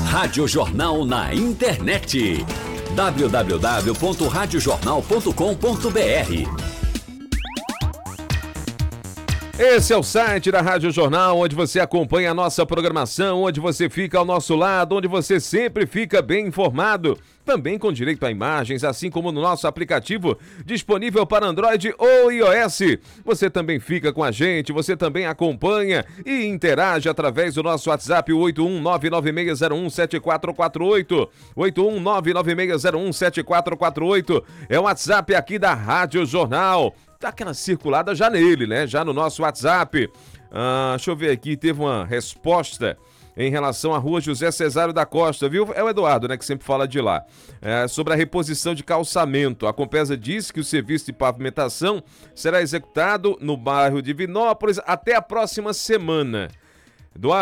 Rádio Jornal na internet. www.radiojornal.com.br. Esse é o site da Rádio Jornal, onde você acompanha a nossa programação, onde você fica ao nosso lado, onde você sempre fica bem informado. Também com direito a imagens, assim como no nosso aplicativo disponível para Android ou iOS. Você também fica com a gente, você também acompanha e interage através do nosso WhatsApp, o 81996017448. 81996017448 é o WhatsApp aqui da Rádio Jornal. Tá aquela circulada já nele, né? Já no nosso WhatsApp. Deixa eu ver aqui, teve uma resposta em relação à rua José Cesário da Costa, viu? É o Eduardo, né, que sempre fala de lá. Sobre a reposição de calçamento. A Compesa diz que o serviço de pavimentação será executado no bairro de Vinópolis até a próxima semana. Eduardo,